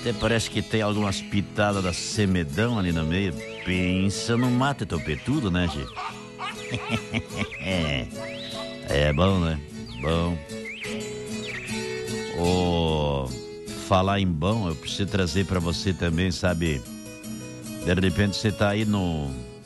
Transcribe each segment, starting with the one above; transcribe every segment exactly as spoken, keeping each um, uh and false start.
Até parece que tem algumas pitadas da semedão ali no meio. Pensa no mate topetudo, né, Gê? É bom, né? Bom. Oh, falar em bom, eu preciso trazer pra você também, sabe? De repente você tá aí no...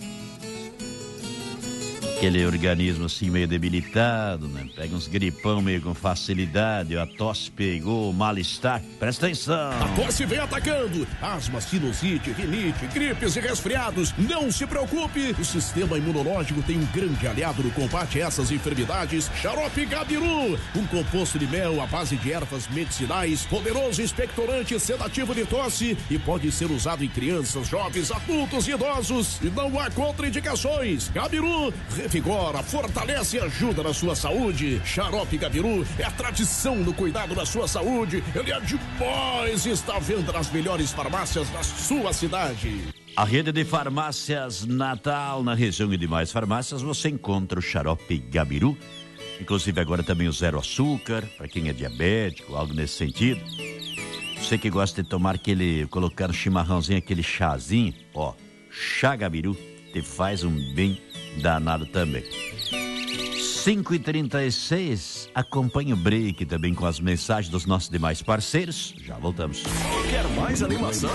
aquele organismo assim meio debilitado, né? Pega uns gripão meio com facilidade, a tosse pegou, o mal-estar. Presta atenção. A tosse vem atacando. Asma, sinusite, rinite, gripes e resfriados. Não se preocupe. O sistema imunológico tem um grande aliado no combate a essas enfermidades. Xarope Gabiru. Um composto de mel à base de ervas medicinais, poderoso expectorante sedativo de tosse e pode ser usado em crianças, jovens, adultos e idosos. E não há contraindicações. Gabiru revigora, fortalece e ajuda na sua saúde. Xarope Gabiru é a tradição no cuidado da sua saúde. Ele é demais e está à venda nas melhores farmácias da sua cidade. A rede de farmácias Natal, na região e demais farmácias, você encontra o Xarope Gabiru. Inclusive agora também o zero açúcar, para quem é diabético, algo nesse sentido. Você que gosta de tomar aquele, colocar no chimarrãozinho, aquele chazinho, ó, chá Gabiru, te faz um bem danado também. cinco e trinta e seis, acompanhe o break também com as mensagens dos nossos demais parceiros. Já voltamos. Quer mais animação?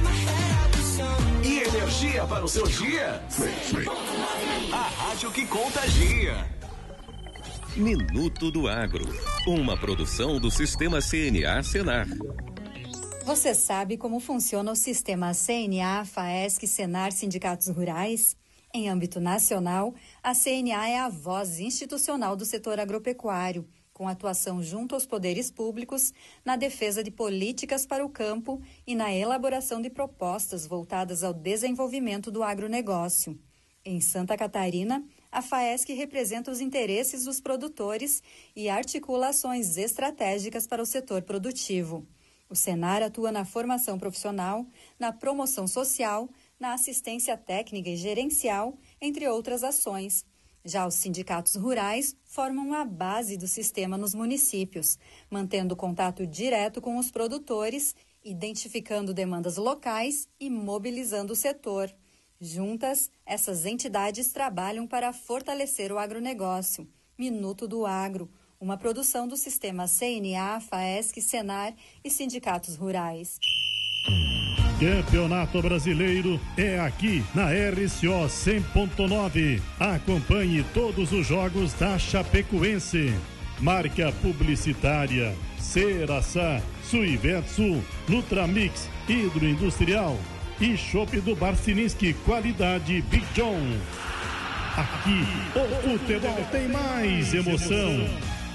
E energia para o seu dia? A rádio que contagia. Minuto do Agro, uma produção do Sistema C N A Senar. Você sabe como funciona o sistema C N A, FAESC, Senar, Sindicatos Rurais? Em âmbito nacional, a C N A é a voz institucional do setor agropecuário, com atuação junto aos poderes públicos na defesa de políticas para o campo e na elaboração de propostas voltadas ao desenvolvimento do agronegócio. Em Santa Catarina, a FAESC representa os interesses dos produtores e articula ações estratégicas para o setor produtivo. O Senar atua na formação profissional, na promoção social, na assistência técnica e gerencial, entre outras ações. Já os sindicatos rurais formam a base do sistema nos municípios, mantendo contato direto com os produtores, identificando demandas locais e mobilizando o setor. Juntas, essas entidades trabalham para fortalecer o agronegócio. Minuto do Agro, uma produção do sistema C N A, FAESC, Senar e sindicatos rurais. Campeonato Brasileiro é aqui na R C O cem ponto nove. Acompanhe todos os jogos da Chapecoense. Marca publicitária Ceraçá, Suivetsu, Nutramix, Hidroindustrial e Chopp do Barcininski, qualidade Big John. Aqui o futebol tem mais emoção.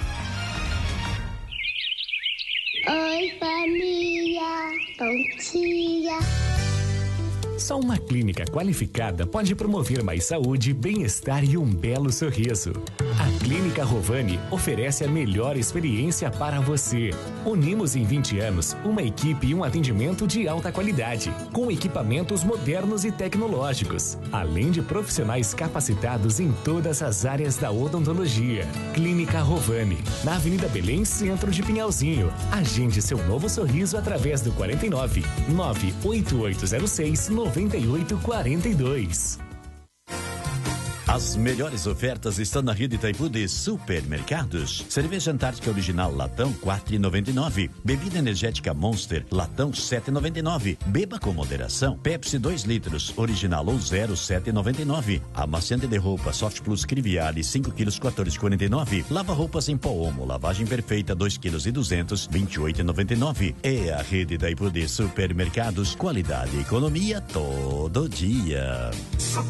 Oi, família, bom dia. Só uma clínica qualificada pode promover mais saúde, bem-estar e um belo sorriso. A Clínica Rovani oferece a melhor experiência para você. Unimos em vinte anos uma equipe e um atendimento de alta qualidade, com equipamentos modernos e tecnológicos, além de profissionais capacitados em todas as áreas da odontologia. Clínica Rovani, na Avenida Belém, centro de Pinhalzinho. Agende seu novo sorriso através do quarenta e nove, nove oito oito zero seis, noventa e oito quarenta e dois. As melhores ofertas estão na rede Itaipu de supermercados. Cerveja Antártica Original Latão quatro reais e noventa e nove centavos. Bebida energética Monster Latão sete reais e noventa e nove centavos. Beba com moderação. Pepsi dois litros Original ou zero sete reais e noventa e nove centavos. Amaciante de roupa Soft Plus Criviale cinco quilos quatorze reais e quarenta e nove centavos. Lava roupas em pó Omo lavagem perfeita dois quilos e duzentos vinte e oito reais e noventa e nove centavos. É a rede Itaipu de supermercados. Qualidade e economia todo dia.